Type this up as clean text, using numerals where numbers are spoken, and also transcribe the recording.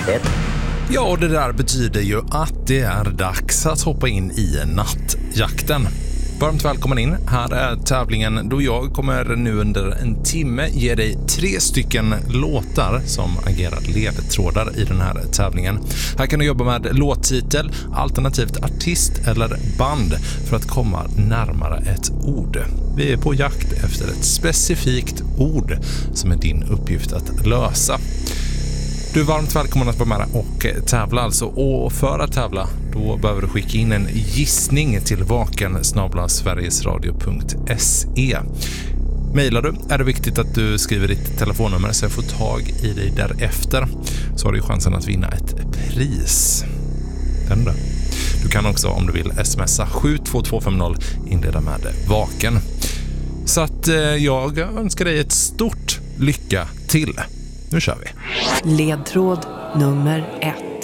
1. Ja, och det där betyder ju att det är dags att hoppa in i nattjakten. Varmt välkommen in. Här är tävlingen då jag kommer nu under en timme ge dig 3 stycken låtar som agerar ledtrådar i den här tävlingen. Här kan du jobba med låttitel, alternativt artist eller band för att komma närmare ett ord. Vi är på jakt efter ett specifikt ord som är din uppgift att lösa. Du är varmt välkommen att vara med och tävla alltså. Och för att tävla, då behöver du skicka in en gissning till vaken@sverigesradio.se. Mailar du är det viktigt att du skriver ditt telefonnummer så jag får tag i dig därefter. Så har du chansen att vinna ett pris. Den då. Du kan också, om du vill, smsa 72250 inleda med vaken. Så att jag önskar dig ett stort lycka till. Nu kör vi. Ledtråd nummer 1.